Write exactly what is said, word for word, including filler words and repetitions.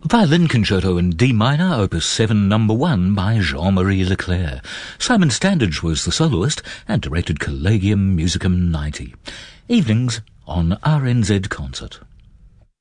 Violin Concerto in D minor, Opus seven, number one, by Jean-Marie Leclerc. Simon Standage was the soloist and directed Collegium Musicum ninety. Evenings on R N Z Concert.